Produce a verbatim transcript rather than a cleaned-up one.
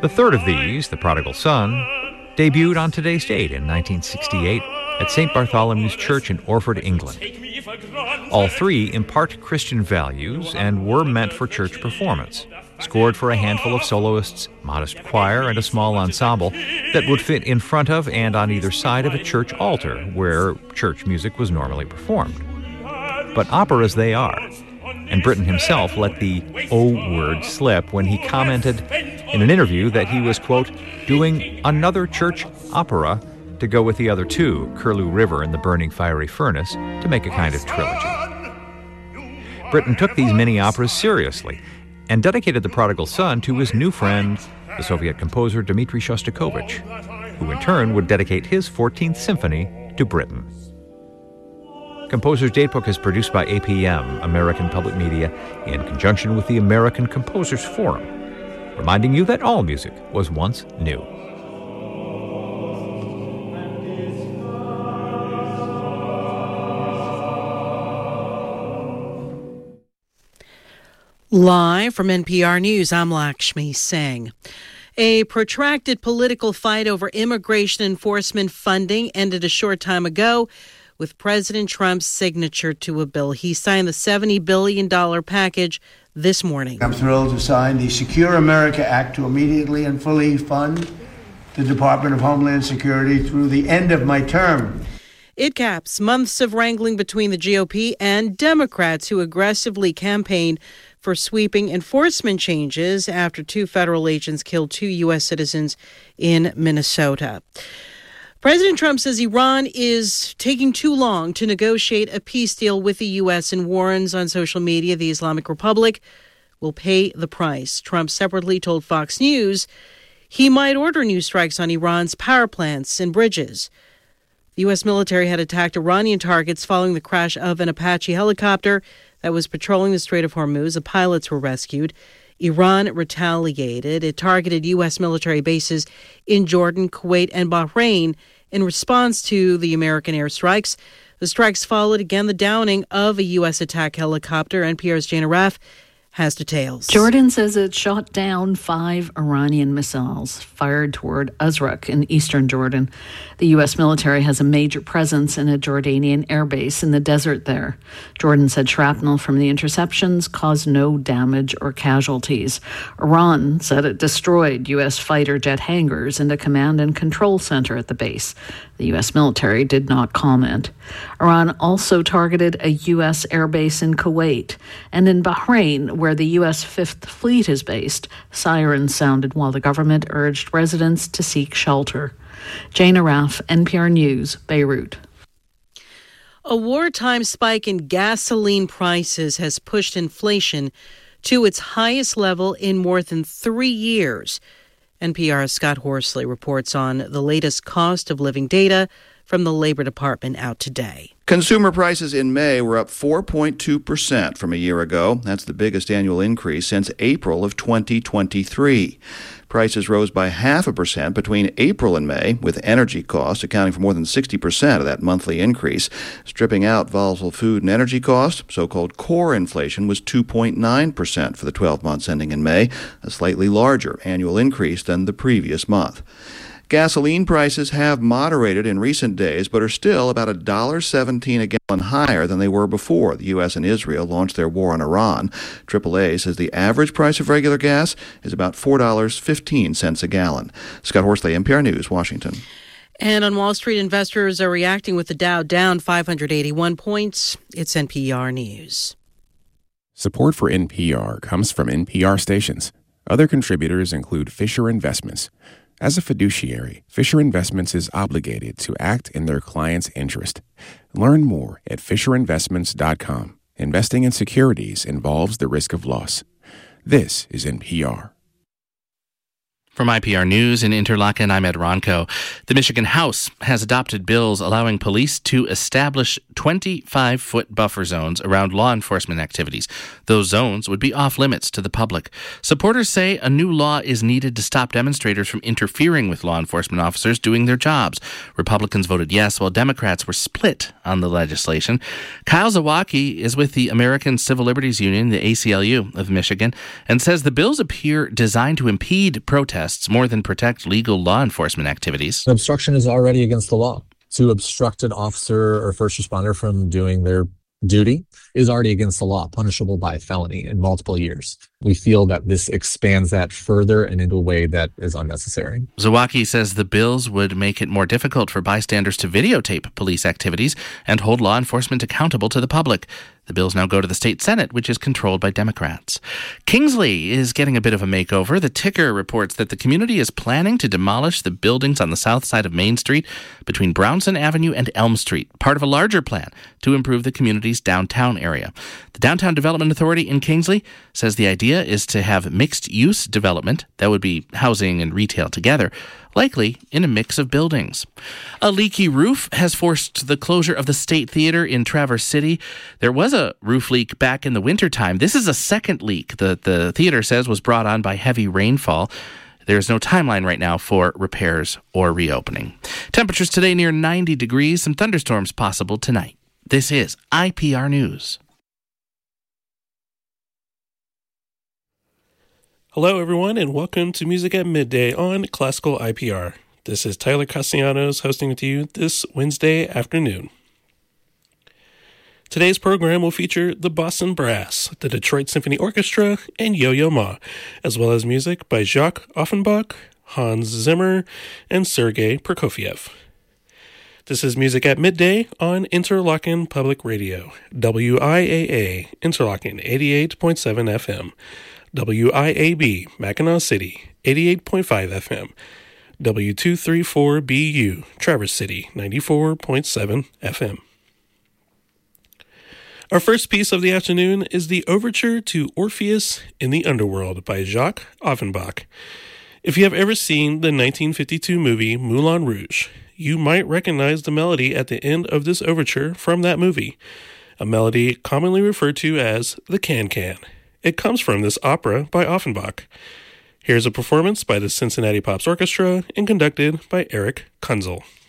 The third of these, The Prodigal Son, debuted on today's date in nineteen sixty-eight at Saint Bartholomew's Church in Orford, England. All three impart Christian values and were meant for church performance, scored for a handful of soloists, modest choir, and a small ensemble that would fit in front of and on either side of a church altar where church music was normally performed. But operas they are, and Britten himself let the O word slip when he commented in an interview that he was, quote, doing another church opera to go with the other two, Curlew River and the Burning Fiery Furnace, to make a kind of trilogy. Britten took these mini operas seriously and dedicated The Prodigal Son to his new friend, the Soviet composer Dmitri Shostakovich, who in turn would dedicate his fourteenth Symphony to Britten. Composer's Datebook is produced by A P M, American Public Media, in conjunction with the American Composers Forum, reminding you that all music was once new. Live from N P R News, I'm Lakshmi Singh. A protracted political fight over immigration enforcement funding ended a short time ago with President Trump's signature to a bill. He signed the seventy billion dollars package this morning. I'm thrilled to sign the Secure America Act to immediately and fully fund the Department of Homeland Security through the end of my term. It caps months of wrangling between the G O P and Democrats who aggressively campaigned for sweeping enforcement changes after two federal agents killed two U S citizens in Minnesota. President Trump says Iran is taking too long to negotiate a peace deal with the U S and warns on social media the Islamic Republic will pay the price. Trump separately told Fox News he might order new strikes on Iran's power plants and bridges. The U S military had attacked Iranian targets following the crash of an Apache helicopter that was patrolling the Strait of Hormuz. The pilots were rescued. Iran retaliated. It targeted U S military bases in Jordan, Kuwait, and Bahrain in response to the American airstrikes. The strikes followed again the downing of a U S attack helicopter. N P R's Jana Raff has details. Jordan says it shot down five Iranian missiles fired toward Azraq in eastern Jordan. The U S military has a major presence in a Jordanian airbase in the desert there. Jordan said shrapnel from the interceptions caused no damage or casualties. Iran said it destroyed U S fighter jet hangars and a command and control center at the base. The U S military did not comment. Iran also targeted a U S airbase in Kuwait and in Bahrain, where the U S Fifth Fleet is based. Sirens sounded while the government urged residents to seek shelter. Jana Raff, N P R News, Beirut. A wartime spike in gasoline prices has pushed inflation to its highest level in more than three years. N P R's Scott Horsley reports on the latest cost of living data from the Labor Department out today. Consumer prices in May were up four point two percent from a year ago. That's the biggest annual increase since April of twenty twenty-three. Prices rose by half a percent between April and May, with energy costs accounting for more than sixty percent of that monthly increase. Stripping out volatile food and energy costs, so-called core inflation was two point nine percent for the twelve months ending in May, a slightly larger annual increase than the previous month. Gasoline prices have moderated in recent days, but are still about one dollar seventeen a gallon higher than they were before the U S and Israel launched their war on Iran. triple A says the average price of regular gas is about four dollars and fifteen cents a gallon. Scott Horsley, N P R News, Washington. And on Wall Street, investors are reacting with the Dow down five hundred eighty-one points. It's N P R News. Support for N P R comes from N P R stations. Other contributors include Fisher Investments. As a fiduciary, Fisher Investments is obligated to act in their client's interest. Learn more at fisher investments dot com. Investing in securities involves the risk of loss. This is N P R. From I P R News in Interlaken, I'm Ed Ronco. The Michigan House has adopted bills allowing police to establish twenty-five foot buffer zones around law enforcement activities. Those zones would be off limits to the public. Supporters say a new law is needed to stop demonstrators from interfering with law enforcement officers doing their jobs. Republicans voted yes, while Democrats were split on the legislation. Kyle Zawacki is with the American Civil Liberties Union, the A C L U of Michigan, and says the bills appear designed to impede protests protests more than protect legal law enforcement activities. Obstruction is already against the law. To obstruct an officer or first responder from doing their duty is already against the law, punishable by a felony in multiple years. We feel that this expands that further and into a way that is unnecessary. Zawacki says the bills would make it more difficult for bystanders to videotape police activities and hold law enforcement accountable to the public. The bills now go to the state Senate, which is controlled by Democrats. Kingsley is getting a bit of a makeover. The Ticker reports that the community is planning to demolish the buildings on the south side of Main Street between Brownson Avenue and Elm Street, part of a larger plan to improve the community's downtown area. The Downtown Development Authority in Kingsley says the idea is to have mixed-use development that would be housing and retail together, likely in a mix of buildings. A leaky roof has forced the closure of the State Theater in Traverse City. There was a roof leak back in the wintertime. This is a second leak that the theater says was brought on by heavy rainfall. There's no timeline right now for repairs or reopening. Temperatures today near ninety degrees, some thunderstorms possible tonight. This is I P R News. Hello, everyone, and welcome to Music at Midday on Classical I P R. This is Tyler Castellanos hosting with you this Wednesday afternoon. Today's program will feature the Boston Brass, the Detroit Symphony Orchestra, and Yo-Yo Ma, as well as music by Jacques Offenbach, Hans Zimmer, and Sergei Prokofiev. This is Music at Midday on Interlochen Public Radio, W I A A, Interlochen eighty-eight point seven F M. W I A B, Mackinac City, eighty-eight point five F M. W two thirty-four B U, Traverse City, ninety-four point seven F M. Our first piece of the afternoon is the Overture to Orpheus in the Underworld by Jacques Offenbach. If you have ever seen the nineteen fifty-two movie Moulin Rouge, you might recognize the melody at the end of this overture from that movie, a melody commonly referred to as the can-can. It comes from this opera by Offenbach. Here's a performance by the Cincinnati Pops Orchestra and conducted by Eric Kunzel.